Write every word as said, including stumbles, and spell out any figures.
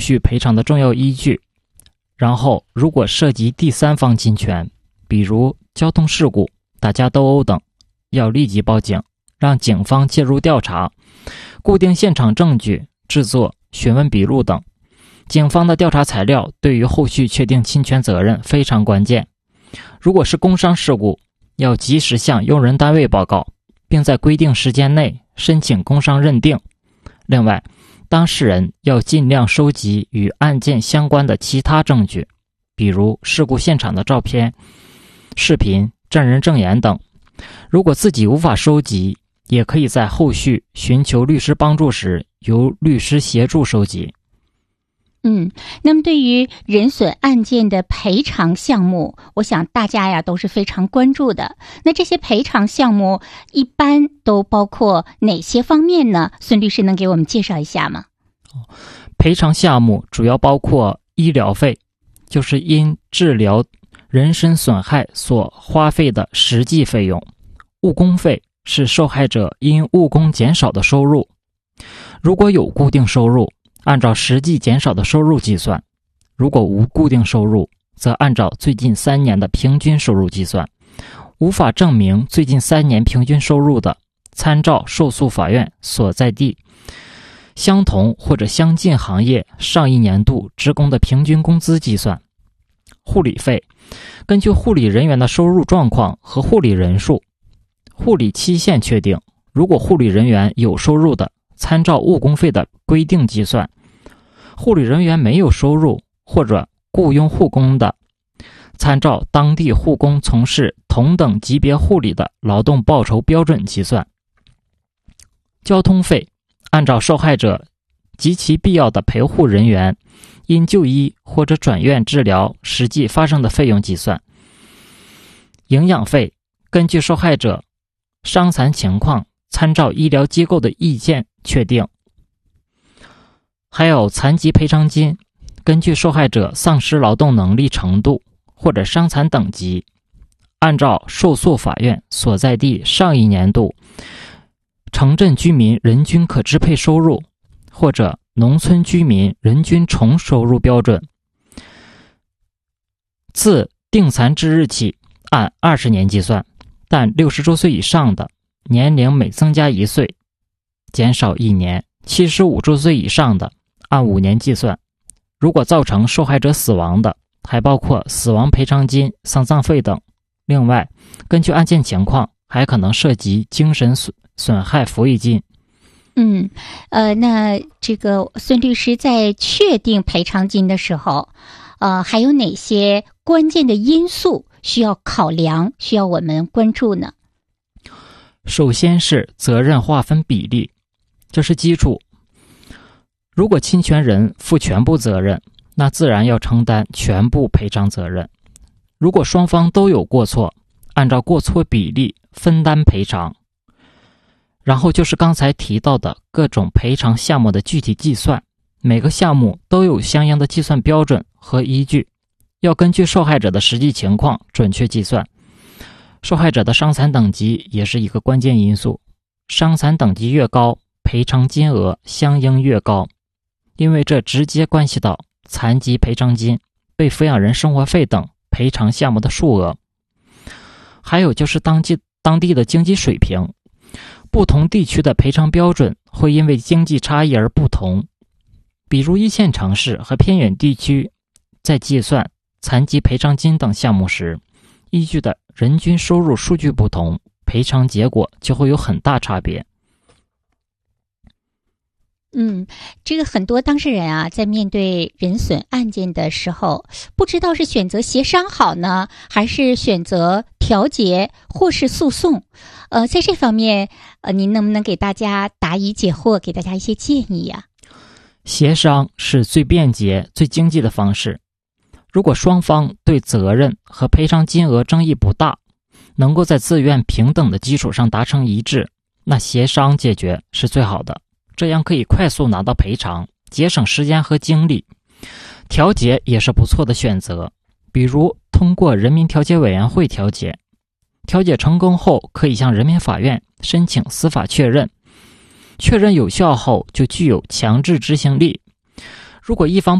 续赔偿的重要依据。然后如果涉及第三方侵权，比如交通事故、打架斗殴等，要立即报警，让警方介入调查，固定现场证据，制作询问笔录等。警方的调查材料对于后续确定侵权责任非常关键。如果是工伤事故，要及时向用人单位报告，并在规定时间内申请工伤认定。另外，当事人要尽量收集与案件相关的其他证据，比如事故现场的照片、视频、证人证言等。如果自己无法收集，也可以在后续寻求律师帮助时由律师协助收集。 嗯，那么对于人损案件的赔偿项目，我想大家呀都是非常关注的。那这些赔偿项目一般都包括哪些方面呢？孙律师能给我们介绍一下吗？ 赔偿项目主要包括医疗费，就是因治疗人身损害所花费的实际费用；误工费是受害者因误工减少的收入，如果有固定收入，按照实际减少的收入计算；如果无固定收入，则按照最近三年的平均收入计算。无法证明最近三年平均收入的，参照受诉法院所在地相同或者相近行业上一年度职工的平均工资计算。护理费根据护理人员的收入状况和护理人数，护理期限确定，如果护理人员有收入的，参照误工费的规定计算；护理人员没有收入或者雇佣护工的，参照当地护工从事同等级别护理的劳动报酬标准计算。交通费按照受害者及其必要的陪护人员因就医或者转院治疗实际发生的费用计算。营养费根据受害者伤残情况，参照医疗机构的意见确定。还有残疾赔偿金，根据受害者丧失劳动能力程度或者伤残等级，按照受诉法院所在地上一年度城镇居民人均可支配收入或者农村居民人均重收入标准，自定残之日起按二十年计算，但六十周岁以上的年龄每增加一岁减少一年，七十五周岁以上的按五年计算。如果造成受害者死亡的，还包括死亡赔偿金、丧葬费等。另外，根据案件情况，还可能涉及精神损损害抚慰金。 嗯，呃，那这个孙律师在确定赔偿金的时候，呃，还有哪些关键的因素需要考量，需要我们关注呢？ 首先是责任划分比例，这是基础。如果侵权人负全部责任，那自然要承担全部赔偿责任。如果双方都有过错，按照过错比例分担赔偿。然后就是刚才提到的各种赔偿项目的具体计算，每个项目都有相应的计算标准和依据，要根据受害者的实际情况准确计算。受害者的伤残等级也是一个关键因素，伤残等级越高，赔偿金额相应越高，因为这直接关系到残疾赔偿金、被抚养人生活费等赔偿项目的数额。还有就是当地当地的经济水平，不同地区的赔偿标准会因为经济差异而不同。比如一线城市和偏远地区在计算残疾赔偿金等项目时，依据的人均收入数据不同，赔偿结果就会有很大差别。 嗯，这个很多当事人啊，在面对人损案件的时候，不知道是选择协商好呢，还是选择调解或是诉讼。呃，在这方面，呃，您能不能给大家答疑解惑，给大家一些建议呀？ 协商是最便捷、最经济的方式。如果双方对责任和赔偿金额争议不大，能够在自愿平等的基础上达成一致，那协商解决是最好的。这样可以快速拿到赔偿，节省时间和精力。调解也是不错的选择，比如通过人民调解委员会调解，调解成功后可以向人民法院申请司法确认，确认有效后就具有强制执行力。如果一方